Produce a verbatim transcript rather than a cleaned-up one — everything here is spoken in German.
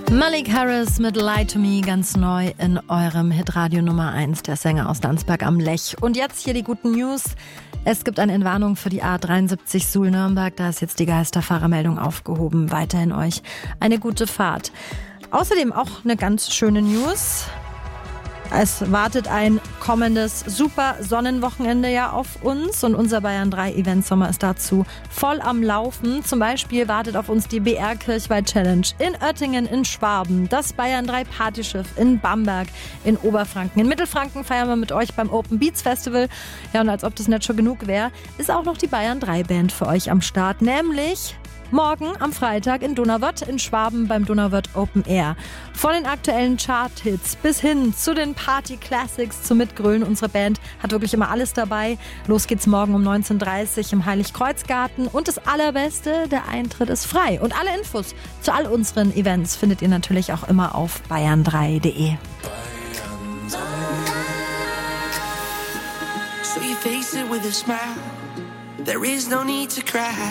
Malik Harris mit Lie to Me, ganz neu in eurem Hitradio Nummer eins, der Sänger aus Landsberg am Lech. Und jetzt hier die guten News. Es gibt eine Entwarnung für die A dreiundsiebzig Suhl-Nürnberg. Da ist jetzt die Geisterfahrermeldung aufgehoben. Weiterhin euch eine gute Fahrt. Außerdem auch eine ganz schöne News. Es wartet ein kommendes super Sonnenwochenende ja auf uns und unser Bayern drei Event Sommer ist dazu voll am Laufen. Zum Beispiel wartet auf uns die B R Kirchweih Challenge in Oettingen, in Schwaben, das Bayern drei Partyschiff in Bamberg, in Oberfranken. In Mittelfranken feiern wir mit euch beim Open Beats Festival. Ja, und als ob das nicht schon genug wäre, ist auch noch die Bayern drei Band für euch am Start, nämlich morgen am Freitag in Donauwörth in Schwaben beim Donauwörth Open Air. Von den aktuellen Chart-Hits bis hin zu den Party-Classics zum Mitgrölen. Unsere Band hat wirklich immer alles dabei. Los geht's morgen um neunzehn Uhr dreißig im Heiligkreuzgarten. Und das Allerbeste, der Eintritt ist frei. Und alle Infos zu all unseren Events findet ihr natürlich auch immer auf bayern drei punkt de. So you face it with a smile. There is no need to cry.